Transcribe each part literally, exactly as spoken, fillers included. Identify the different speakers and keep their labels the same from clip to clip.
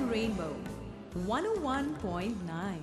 Speaker 1: Rainbow one oh one point nine.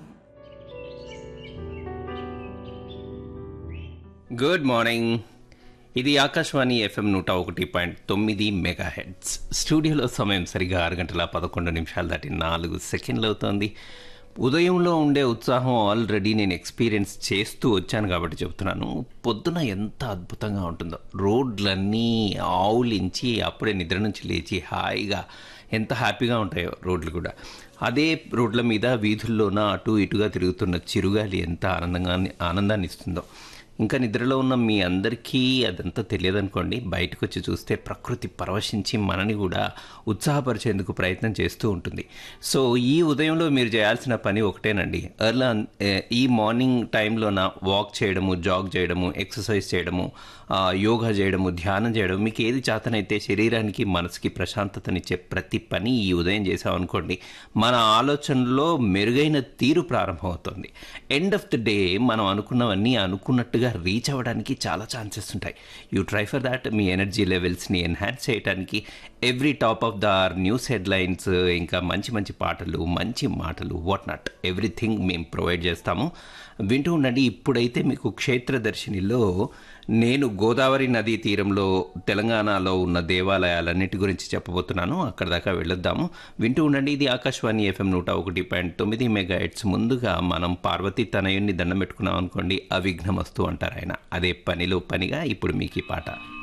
Speaker 2: Good morning. ఇది Akashvani FM నూట ఒకటి పాయింట్ తొమ్మిది మెగా హెడ్స్. స్టూడియోలో సమయం సరిగా ఆరు గంటల పదకొండు నిమిషాలు దాటి నాలుగు సెకండ్లు అవుతోంది. ఉదయంలో ఉండే ఉత్సాహం ఆల్రెడీ నేను ఎక్స్పీరియన్స్ చేస్తూ వచ్చాను కాబట్టి చెప్తున్నాను. పొద్దున ఎంత అద్భుతంగా ఉంటుందో, రోడ్లన్నీ ఆవులించి అప్పుడే నిద్ర నుంచి లేచి హాయిగా ఎంత హ్యాపీగా ఉంటాయో రోడ్లు కూడా. అదే రోడ్ల మీద వీధుల్లోన అటు ఇటుగా తిరుగుతున్న చిరుగాలి ఎంత ఆనందంగా ఆనందాన్ని ఇస్తుందో. ఇంకా నిద్రలో ఉన్న మీ అందరికీ అదంతా తెలియదనుకోండి, బయటకు వచ్చి చూస్తే ప్రకృతి పరవశించి మనని కూడా ఉత్సాహపరిచేందుకు ప్రయత్నం చేస్తూ ఉంటుంది. సో ఈ ఉదయంలో మీరు చేయాల్సిన పని ఒకటేనండి. ఎర్లా ఈ మార్నింగ్ టైంలోన వాక్ చేయడము, జాగ్ చేయడము, ఎక్సర్సైజ్ చేయడము, యోగా చేయడము, ధ్యానం చేయడం, మీకు ఏది చేతనైతే శరీరానికి మనసుకి ప్రశాంతతనిచ్చే ప్రతి పని ఈ ఉదయం చేసామనుకోండి, మన ఆలోచనలో మెరుగైన తీరు ప్రారంభమవుతుంది. ఎండ్ ఆఫ్ ద డే మనం అనుకున్నవన్నీ అనుకున్నట్టుగా రీచ్ అవ్వడానికి చాలా ఛాన్సెస్ ఉంటాయి. You try for that. Me energy లెవెల్స్ని ఎన్హాన్స్ చేయడానికి every top of the news headlines, ఇంకా మంచి మంచి పాటలు, మంచి మాటలు, వాట్ నాట్ ఎవ్రీథింగ్ మేము ప్రొవైడ్ చేస్తాము. వింటూ ఉండండి. ఇప్పుడైతే మీకు క్షేత్రదర్శినిలో నేను గోదావరి నదీ తీరంలో తెలంగాణలో ఉన్న దేవాలయాలన్నిటి గురించి చెప్పబోతున్నాను. అక్కడ దాకా వెళ్ళొద్దాము. వింటూ ఉండండి. ఇది ఆకాశవాణి ఎఫ్ఎం నూట ఒకటి పాయింట్ తొమ్మిది మెగా హెడ్స్. ముందుగా మనం పార్వతీ తనయుణ్ణి దండం పెట్టుకున్నాం అనుకోండి, అవిఘ్నమస్తు అంటారు ఆయన. అదే పనిలో పనిగా ఇప్పుడు మీకు ఈ పాట.